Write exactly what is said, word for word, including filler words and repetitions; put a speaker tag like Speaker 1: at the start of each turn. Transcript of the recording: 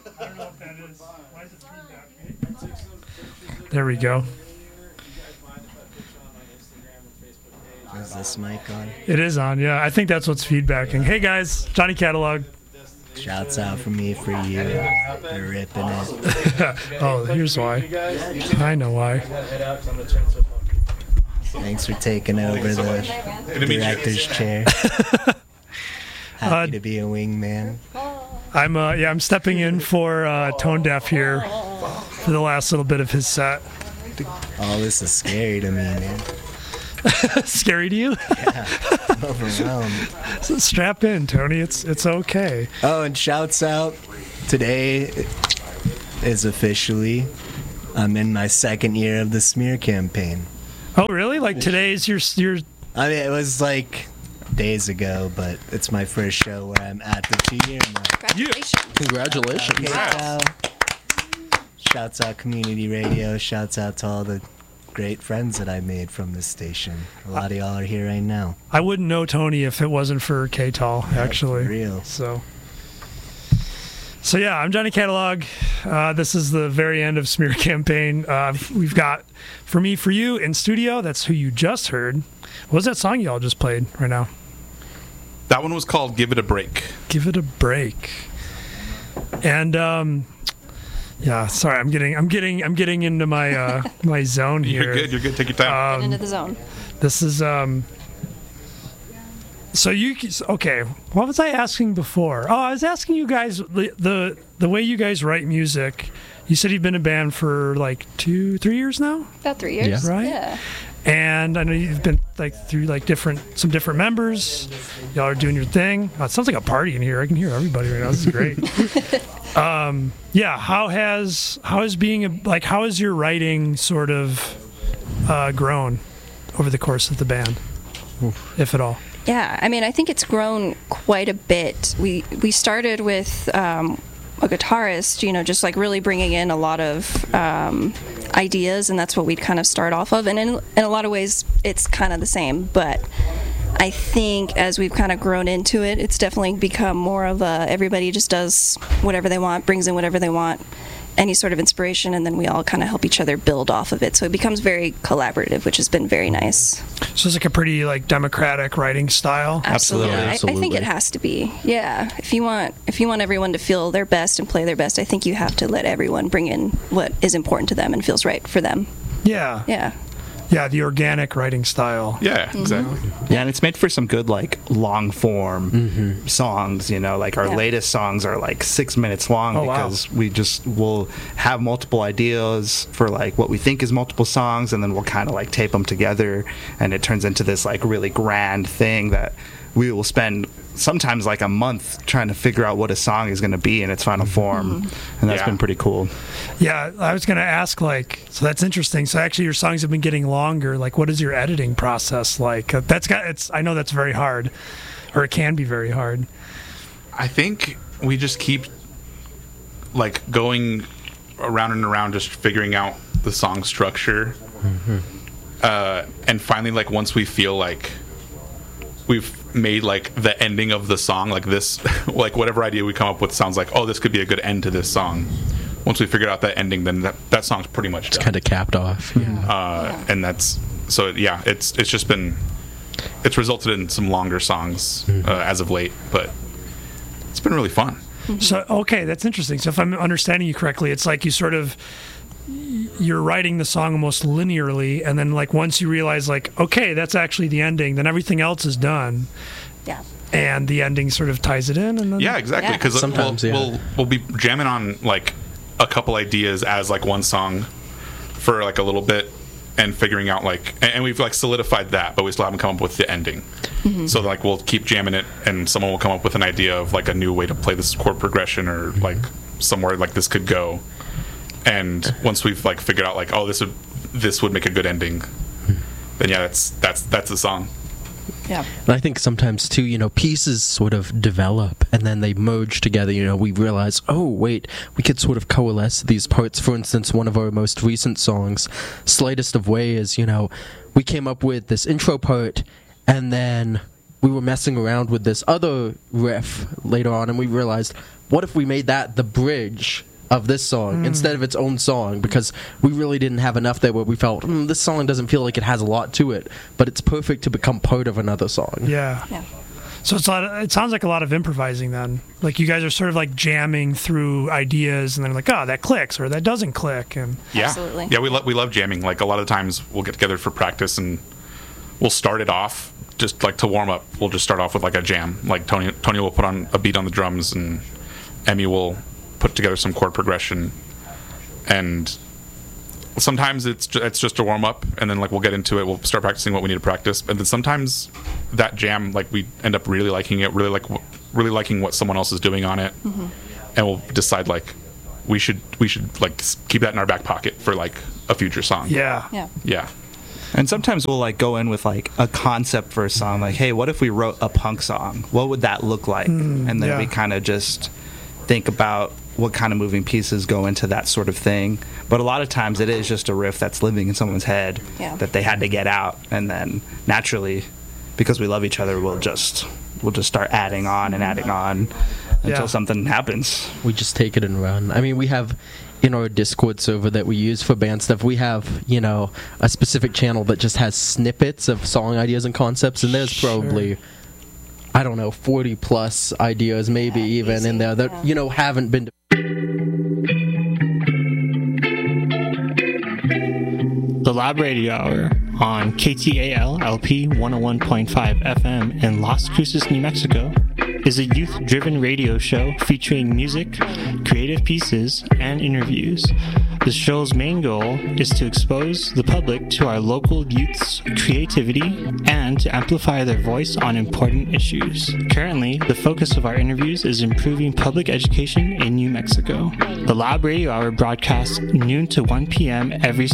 Speaker 1: I don't know what that is. Why is it feedback? There we go.
Speaker 2: Is this mic on?
Speaker 1: It is on, yeah. I think that's what's feedbacking. Hey guys, Johnny Catalog.
Speaker 2: Shouts out from me for you. You're ripping it.
Speaker 1: Oh, here's why. I know why.
Speaker 2: Thanks for taking over the director's chair. Happy
Speaker 1: Uh,
Speaker 2: to be a wingman.
Speaker 1: I'm uh, yeah, I'm stepping in for uh, Tone Deaf here for the last little bit of his set.
Speaker 2: All this is scary to me, man.
Speaker 1: Scary to you?
Speaker 2: Yeah, I'm overwhelmed.
Speaker 1: So strap in, Tony. It's it's okay.
Speaker 2: Oh, and shouts out. Today is officially, I'm in my second year of the smear campaign.
Speaker 1: Oh, really? Like today's your your.
Speaker 2: I mean, it was like days ago, but it's my first show where I'm at the two-year mark.
Speaker 3: Congratulations.
Speaker 4: Congratulations.
Speaker 2: Okay, so, shouts out community radio. Shouts out to all the great friends that I made from this station. A lot of y'all are here right now.
Speaker 1: I wouldn't know Tony if it wasn't for K-Tall, actually.
Speaker 2: For real.
Speaker 1: So. So yeah, I'm Johnny Catalog. Uh, this is the very end of Smear Campaign. Uh, we've got For Me, For You in studio. That's who you just heard. What was that song y'all just played right now?
Speaker 5: That one was called Give It a Break.
Speaker 1: Give It a Break. And um, yeah, sorry, I'm getting, I'm getting, I'm getting into my uh, my zone here.
Speaker 5: You're good. You're good. Take your time.
Speaker 1: Um,
Speaker 3: Get into the zone.
Speaker 1: This is um. So you okay? What was I asking before? Oh, I was asking you guys the the, the way you guys write music. You said you've been in a band for like two, three years now,
Speaker 3: About three years.
Speaker 1: Yeah. Right?
Speaker 3: Yeah.
Speaker 1: and I know you've been like through like different some different members. Y'all are doing your thing. Oh, it sounds like a party in here. I can hear everybody right now. This is great. um, yeah. How has how is being a, like how has your writing sort of uh, grown over the course of the band, if at all?
Speaker 3: Yeah, I mean, I think it's grown quite a bit. We we started with um, a guitarist, you know, just like really bringing in a lot of um, ideas, and that's what we'd kind of start off of. And in, in a lot of ways, it's kind of the same. But I think as we've kind of grown into it, it's definitely become more of a everybody just does whatever they want, brings in whatever they want, any sort of inspiration, and then we all kind of help each other build off of it. So it becomes very collaborative, which has been very nice.
Speaker 1: So it's like a pretty like democratic writing style.
Speaker 3: Absolutely,
Speaker 4: Absolutely.
Speaker 3: I, I think
Speaker 4: Absolutely.
Speaker 3: it has to be. Yeah, if you want, if you want everyone to feel their best and play their best, I think you have to let everyone bring in what is important to them and feels right for them.
Speaker 1: Yeah.
Speaker 3: Yeah.
Speaker 1: Yeah, the organic writing style.
Speaker 5: Yeah, exactly.
Speaker 4: Yeah, and it's made for some good, like, long form
Speaker 2: Mm-hmm.
Speaker 4: songs, you know, like our
Speaker 3: Yeah.
Speaker 4: latest songs are like six minutes long
Speaker 1: Oh, wow.
Speaker 4: because we just will have multiple ideas for like what we think is multiple songs, and then we'll kind of like tape them together, and it turns into this like really grand thing that we will spend sometimes like a month trying to figure out what a song is going to be in its final form, and that's
Speaker 5: Yeah.
Speaker 4: been pretty cool.
Speaker 1: Yeah, I was going to ask, like, so that's interesting. So actually, your songs have been getting longer. Like, what is your editing process like? Uh, That's got. It's. I know that's very hard, or it can be very hard.
Speaker 5: I think we just keep like going around and around, just figuring out the song structure, uh, and finally, like once we feel like we've made like the ending of the song, like this, like whatever idea we come up with sounds like, oh, this could be a good end to this song. Once we figured out that ending, then that, that song's pretty much
Speaker 6: It's
Speaker 5: done.
Speaker 6: kind of capped off.
Speaker 5: Uh, and that's so yeah. It's it's just been it's resulted in some longer songs uh, as of late, but it's been really fun.
Speaker 1: So okay, that's interesting. So if I'm understanding you correctly, it's like you sort of you're writing the song almost linearly, and then like once you realize like okay, that's actually the ending, then everything else is done.
Speaker 3: Yeah.
Speaker 1: And the ending sort of ties it in, and then
Speaker 5: Yeah, exactly.
Speaker 3: Yeah.
Speaker 5: Because
Speaker 6: Sometimes,
Speaker 5: we'll,
Speaker 6: yeah.
Speaker 5: we'll we'll be jamming on like a couple ideas as like one song for like a little bit, and figuring out like, and, and we've like solidified that, but we still haven't come up with the ending. So like we'll keep jamming it, and someone will come up with an idea of like a new way to play this chord progression, or like somewhere like this could go. And once we've like figured out like, oh, this would this would make a good ending, then yeah, that's that's that's the song.
Speaker 3: Yeah.
Speaker 6: And I think sometimes too, you know, pieces sort of develop and then they merge together. You know, we realize, oh, wait, we could sort of coalesce these parts. For instance, one of our most recent songs, Slightest of Ways, you know, we came up with this intro part and then we were messing around with this other riff later on and we realized, what if we made that the bridge of this song
Speaker 1: Mm.
Speaker 6: instead of its own song, because we really didn't have enough there where we felt mm, this song doesn't feel like it has a lot to it, but it's perfect to become part of another song.
Speaker 1: Yeah.
Speaker 3: Yeah.
Speaker 1: So it's a lot of, it sounds like a lot of improvising then. Like you guys are sort of like jamming through ideas and then like, oh, that clicks or that doesn't click. And
Speaker 5: Yeah,
Speaker 3: Absolutely.
Speaker 5: yeah, we love we love jamming. Like a lot of the times we'll get together for practice and we'll start it off just like to warm up. We'll just start off with like a jam. Like Tony Tony will put on a beat on the drums and Emmy will put together some chord progression, and sometimes it's ju- it's just a warm up, and then like we'll get into it. We'll start practicing what we need to practice, and then sometimes that jam like we end up really liking it, really like w- really liking what someone else is doing on it,
Speaker 3: Mm-hmm.
Speaker 5: and we'll decide like we should we should like s- keep that in our back pocket for like a future song.
Speaker 1: yeah.
Speaker 3: Yeah.
Speaker 5: yeah.
Speaker 4: And sometimes we'll like go in with like a concept for a song, like, hey, what if we wrote a punk song? What would that look like? and then
Speaker 1: yeah.
Speaker 4: we kind of just think about what kind of moving pieces go into that sort of thing. But a lot of times it is just a riff that's living in someone's head
Speaker 3: Yeah.
Speaker 4: that they had to get out, and then naturally, because we love each other, we'll just we'll just start adding on and adding on until
Speaker 1: Yeah.
Speaker 4: something happens.
Speaker 6: We just take it and run. I mean, we have in our Discord server that we use for band stuff, we have, you know, a specific channel that just has snippets of song ideas and concepts, and there's
Speaker 1: Sure.
Speaker 6: probably, I don't know, forty plus ideas, maybe
Speaker 3: Yeah,
Speaker 6: even
Speaker 3: easy.
Speaker 6: in there that,
Speaker 3: Yeah.
Speaker 6: you know, haven't been.
Speaker 7: The Lab Radio Hour on K T A L L P one oh one point five F M in Las Cruces, New Mexico, is a youth-driven radio show featuring music, creative pieces, and interviews. The show's main goal is to expose the public to our local youth's creativity and to amplify their voice on important issues. Currently, the focus of our interviews is improving public education in New Mexico. The Lab Radio Hour broadcasts noon to one p.m. every